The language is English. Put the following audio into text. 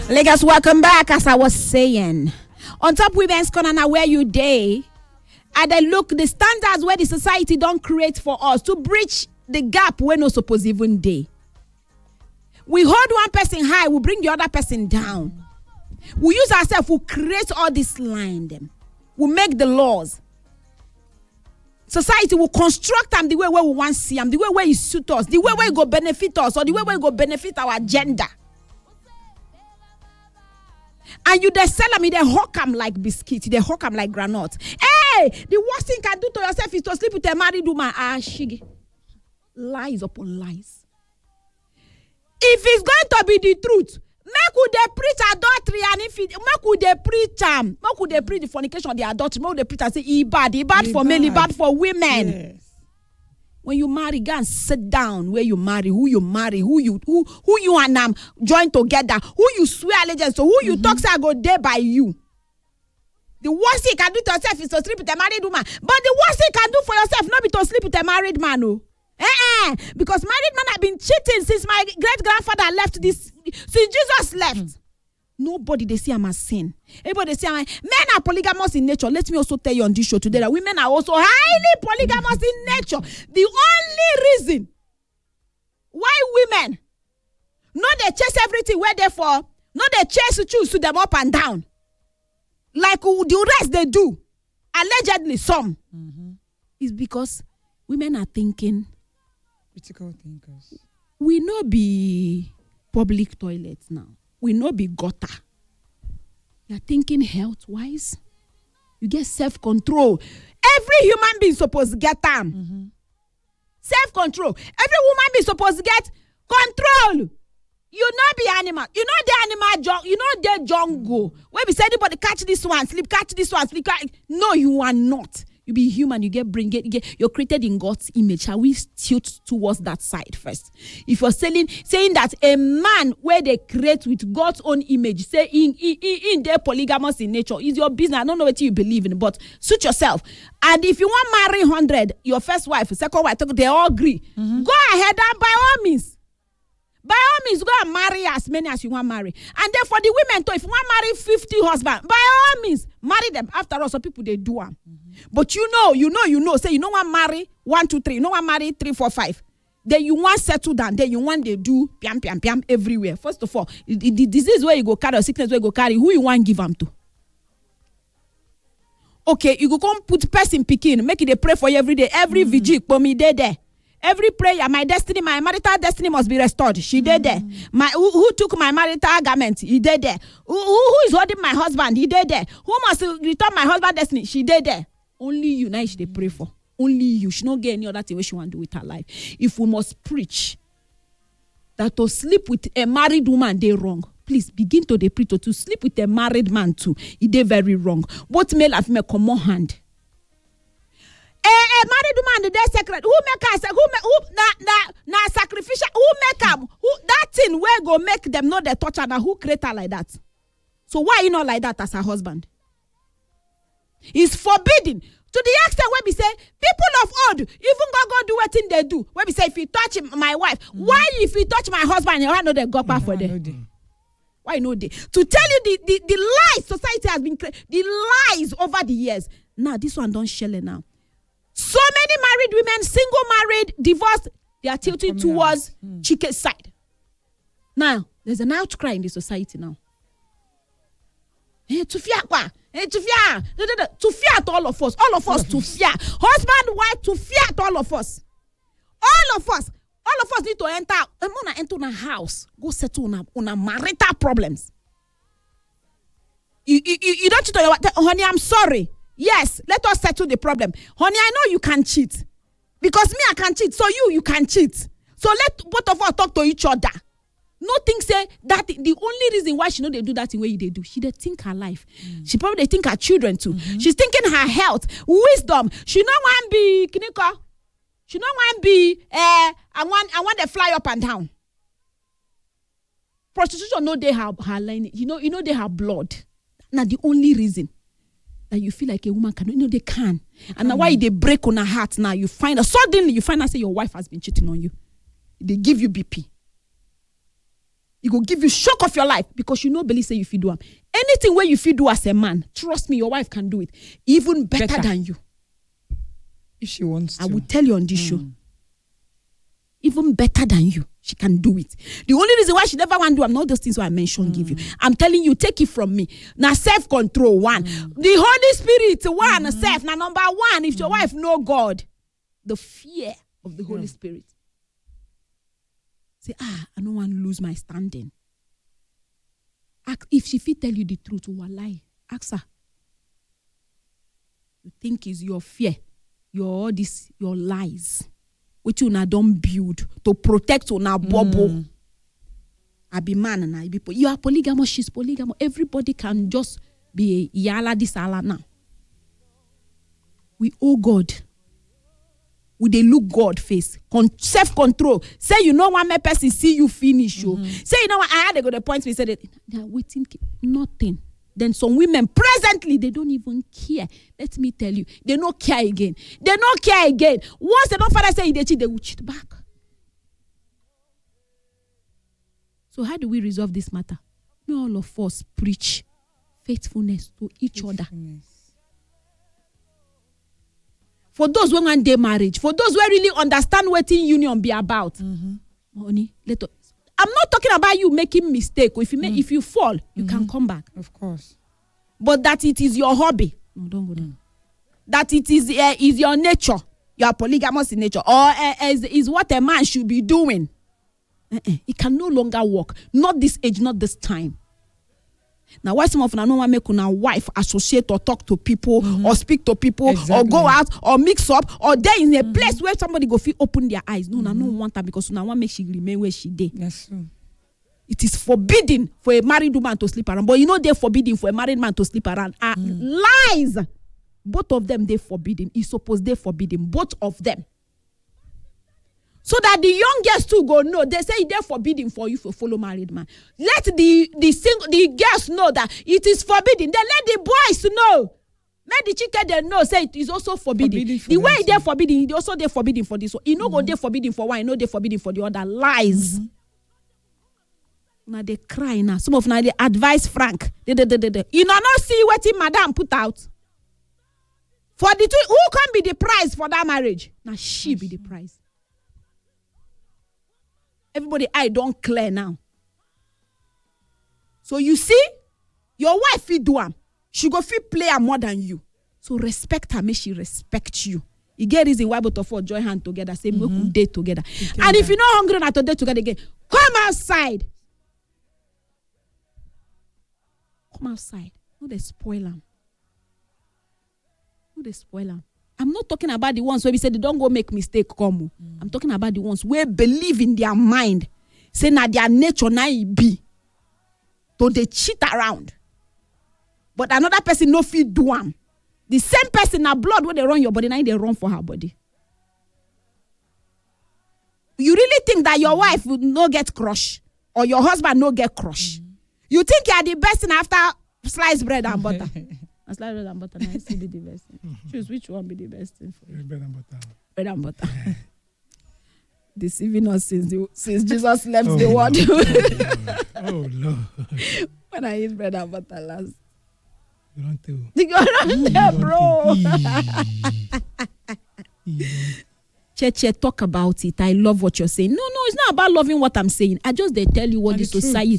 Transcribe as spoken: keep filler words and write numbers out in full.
Lagos, welcome back. As I was saying, on top women's corner now where you day, and then look the standards where the society don't create for us to bridge the gap we're not supposed even day. We hold one person high, we bring the other person down. We use ourselves, we create all this line them. We make the laws. Society will construct them the way where we want to see them, the way where it suit us, the way where it go benefit us, or the way where it go benefit our agenda. And you they sell them, they hawk them like biscuit, they hawk them like granite. Hey, the worst thing you can do to yourself is to sleep with a married woman. Ah, shiggy. Lies upon lies. If it's going to be the truth, make who they preach adultery, and if it make who they preach um, make who they preach the fornication, the adultery, make who they preach and say he bad, he bad he for men, he bad for women. Yes. When you marry, go and sit down where you marry, who you marry, who you who who you and um join together, who you swear allegiance to, who you mm-hmm. talk say I go there by you. The worst thing you can do to yourself is to sleep with a married woman. But the worst thing you can do for yourself, not be to sleep with a married man, no. Eh, eh. Because married men have been cheating since my great grandfather left this, since Jesus left. Mm. Nobody they see him as sin. Everybody they see him, men are polygamous in nature. Let me also tell you on this show today that women are also highly polygamous in nature. The only reason why women no they chase everything where they for, no they chase to choose to them up and down. Like the rest they do, allegedly some, mm-hmm. is because women are thinking critical thinkers. We no be public toilets now. We no be gutter. You're thinking health-wise. You get self-control. Every human being supposed to get them. Mm-hmm. Self-control. Every woman being supposed to get control. You not be animal. You know the animal jungle. You know the jungle. Where we say anybody catch this one, sleep, catch this one, sleep. Catch. No, you are not. You be human, you get brain, get, get, you're created in God's image. Shall we tilt towards that side first? If you're saying, saying that a man where they create with God's own image, say in, in, in their polygamous in nature, is your business. I don't know what you believe in, but suit yourself. And if you want marry one hundred, your first wife, second wife, they all agree. Mm-hmm. Go ahead and by all means. By all means, go and marry as many as you want to marry. And then for the women too, if you want to marry fifty husbands, by all means, marry them. After all, some people, they do them. Mm-hmm. But you know, you know, you know, say you don't want to marry one, two, three. You don't want to marry three, four, five. Then you want to settle down. Then you want to do piam, piam, piam everywhere. First of all, the, the disease where you go carry, or sickness where you go carry, who you want to give them to? Okay, you go come put person picking, make it they pray for you every day. Every mm-hmm. vigil, for me, they there. Every prayer, my destiny, my marital destiny must be restored. She did there. My who, who took my marital garment? He did there. Who, who, who is holding my husband? He did there. Who must return my husband destiny? She did there. Only you now should pray for. Only you. She don't get any other thing what she want to do with her life. If we must preach that to sleep with a married woman, they wrong. Please begin to the preach to, to sleep with a married man too. It they very wrong. Both male and female common hand. A, a married woman, the secret. Who make us? Who make? Who na na na sacrificial? Who make them? Who that thing where go make them know they touch her? Now who create her like that? So why you not like that as her husband? It's forbidden to the extent where we say people of old even go go do what thing they do. Where we say if you touch my wife, mm-hmm. why if you touch my husband, you know they go back for them. Why no they? To tell you the, the, the lies society has been created, the lies over the years. Now this one don't shell it now. So many married women, single, married, divorced, they are tilting towards mm. Chike's side. Now, there's an outcry in the society now. Hey, to fear, quoi? Hey, to fear. To fear to all of us. All of us to fear. Husband, wife, to fear to all of us. All of us. All of us need to enter. I'm going to enter a house. Go settle on a, on a marital problems. You, you, you don't cheat on your wife. Honey, I'm sorry. Yes, let us settle the problem. Honey, I know you can cheat. Because me, I can cheat. So you, you can cheat. So let both of us talk to each other. Nothing say that the only reason why she know they do that in way they do. She they think her life. Mm. She probably think her children too. Mm-hmm. She's thinking her health, wisdom. She don't want be clinical. She don't want be uh, I want I want to fly up and down. Prostitution know they have her line. You know, you know they have blood. Now the only reason that you feel like a woman can, you know they can. And now why they break on her heart now, you find her, suddenly you find out say your wife has been cheating on you. They give you B P. It will give you shock of your life because you no believe say you fit do am. Anything where you fit do as a man, trust me, your wife can do it even better, better. than you. If she wants to. I will tell you on this mm. show. Even better than you. She can do it. The only reason why she never want to do, I'm not those things why I mentioned, mm. give you. I'm telling you, take it from me. Now, self-control, one. Mm. The Holy Spirit, one, mm. self. Now, number one, if mm. your wife know God, the fear of the Holy mm. Spirit. Say, ah, I don't want to lose my standing. Ask, if she fit tell you the truth, what lie? Ask her. You think is your fear, your all this, your lies, which you now don't build to protect on our bubble. Mm. I be man and I be you are polygamous, she's polygamous. Everybody can just be a yala this ala now. We owe God. We they look God face. Con- self-control. Say you know one person see you finish. Mm-hmm. Say you know what I had to go to the point where he said that they are waiting nothing. Then some women presently they don't even care. Let me tell you, they don't care again. They don't care again. Once they don't father say they cheat, they will cheat back. So how do we resolve this matter? May all of us preach faithfulness to each faithfulness. other. For those who want their marriage, for those who really understand what in union be about, mm-hmm. honey, let us, I'm not talking about you making mistake. If you make, mm. if you fall, you mm-hmm. can come back. Of course. But that it is your hobby. No, don't go there. Mm. That it is uh, is your nature. You are polygamous in nature, or uh, is is what a man should be doing. Uh-uh. It can no longer work. Not this age, not this time. Now, why some of them don't want to make una wife associate or talk to people mm-hmm. or speak to people exactly. or go out or mix up or there in a mm-hmm. place where somebody go feel open their eyes. No, mm-hmm. I don't want that because now want make she remain where she did. Yes, sir. It is forbidden for a married woman to sleep around, but you know they're forbidden for a married man to sleep around. Uh, mm. Lies. Both of them they're forbidden. It's supposed they're forbidden. Both of them. So that the young girls too go know. They say they're forbidden for you to follow married man. Let the the single the girls know that it is forbidden. Then let the boys know. Let the chicken they know say it is also forbidden. forbidden the way they're forbidden, they also they're forbidden for this one. You know mm-hmm. go they're forbidden for one, you know they're forbidden for the other. Lies. Mm-hmm. Now they cry now. Some of now they advise Frank. They, they, they, they, they. You know not see what in madam put out. For the two, who can be the price for that marriage? Now she be the price. Everybody eye don't clear now. So you see, your wife fit do am. She go fit play her more than you. So respect her, make she respect you. You get reason why both of us join hand together, say mm-hmm. make we date together. together. And if you're not hungry enough to date together again, come outside. Come outside. No, they spoil them. No, they spoil them. I'm not talking about the ones where we say they don't go make mistake come. Mm. I'm talking about the ones where believe in their mind. Say na their nature na it be. So they cheat around. But another person no fit do am. The same person na blood where they run your body, now they run for her body. You really think that your wife will no get crush or your husband no get crush? Mm. You think you are the best thing after sliced bread and butter? And sliced bread and butter, now you see be the best thing. Choose which one be the best thing for you. Bread and butter. Bread and butter. Deceiving us since the, since Jesus left oh, the world. Oh Lord. When I eat bread and butter last. You don't tell. You don't tell, bro. Cheche, talk about it. I love what you're saying. No, no, it's not about loving what I'm saying. I just they tell you what And the the truth. society